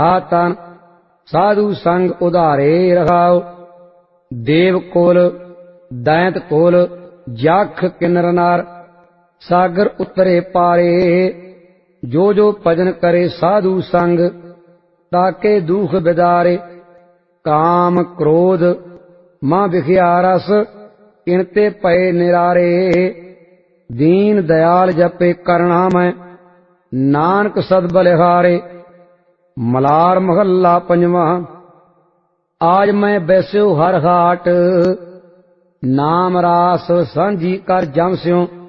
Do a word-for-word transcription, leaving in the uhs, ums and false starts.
आतन साधु संग उधारे रखाओ। देव कुल दैंत कुल जाख किन्नर नार सागर उतरे पारे। जो जो भजन करे साधु संग ताके दुख बिदारे। काम क्रोध मां विखिया रस इनते पए निरारे। दीन दयाल जपे करना मैं नानक सद बलिहारे। मलार महला पंजवा। आज मैं बैस्यो हर हाट नाम रास सांझी कर जम स्यों।